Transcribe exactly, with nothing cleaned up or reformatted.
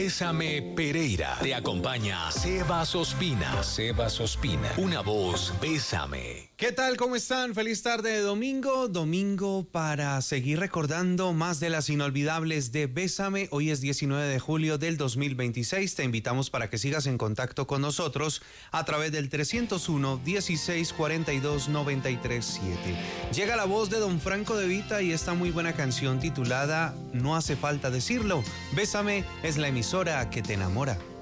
Bésame Pereira. Te acompaña Sebas Ospina. Sebas Ospina. Una voz, Bésame. ¿Qué tal? ¿Cómo están? Feliz tarde de domingo. Domingo para seguir recordando más de las inolvidables de Bésame. Hoy es diecinueve de julio del dos mil veintiséis. Te invitamos para que sigas en contacto con nosotros a través del trescientos uno, dieciséis cuarenta y dos, noventa y tres siete. Llega la voz de Don Franco De Vita y esta muy buena canción titulada No hace falta decirlo. Bésame es la emisora que te enamora.